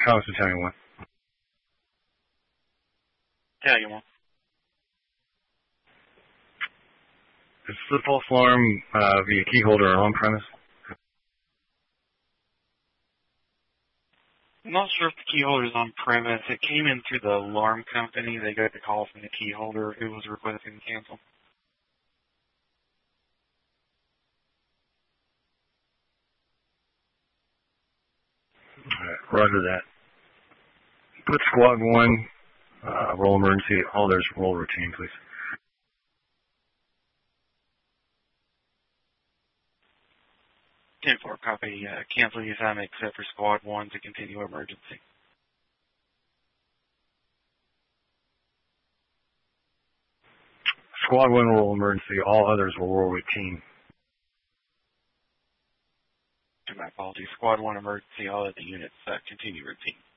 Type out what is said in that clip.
Thomas Battalion 1. Battalion 1. Is the false alarm via key holder or on premise? I'm not sure if the key holder is on premise. It came in through the alarm company. They got the call from the key holder who was requesting to cancel. Alright, roger that. Put squad 1, roll emergency, all others roll routine, please. 10-4, copy. Cancel the assignment except for squad 1 to continue emergency. Squad 1 will roll emergency, all others will roll routine. My apologies. Squad 1 emergency, all of the units continue routine.